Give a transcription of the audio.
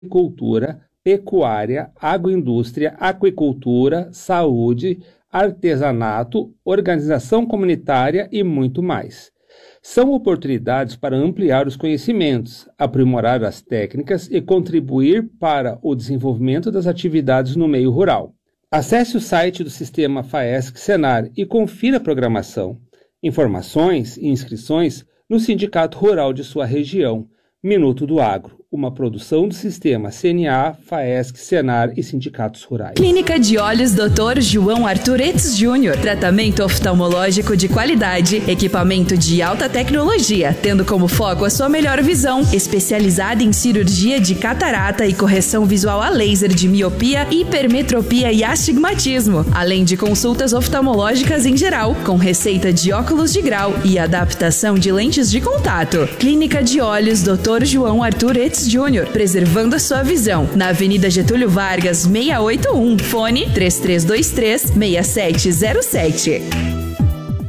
agricultura, pecuária, agroindústria, aquicultura, saúde, artesanato, organização comunitária e muito mais. São oportunidades para ampliar os conhecimentos, aprimorar as técnicas e contribuir para o desenvolvimento das atividades no meio rural. Acesse o site do Sistema FAESC-Senar e confira a programação. Informações e inscrições no Sindicato Rural de sua região. Minuto do Agro, uma produção do Sistema CNA, FAESC, Senar e Sindicatos Rurais. Clínica de Olhos Dr. João Arthur Etz Júnior. Tratamento oftalmológico de qualidade, equipamento de alta tecnologia, tendo como foco a sua melhor visão, especializada em cirurgia de catarata e correção visual a laser de miopia, hipermetropia e astigmatismo, além de consultas oftalmológicas em geral, com receita de óculos de grau e adaptação de lentes de contato. Clínica de Olhos Dr. João Arthur Etz Júnior, preservando a sua visão, na Avenida Getúlio Vargas, 681, fone 3323-6707.